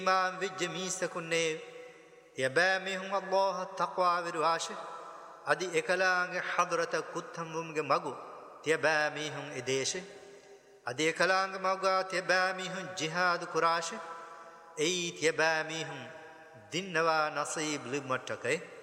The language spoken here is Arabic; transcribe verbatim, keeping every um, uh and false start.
إمام وجميس كنّي يبامهم الله تقوى ورواشه أدي إكلانغ حضرة كتمهم مغو تيبامهم إديشه أدي إكلانغ مغا تيبامهم جهاد كراشه أي تيبامهم دينوا نصيب لمتكي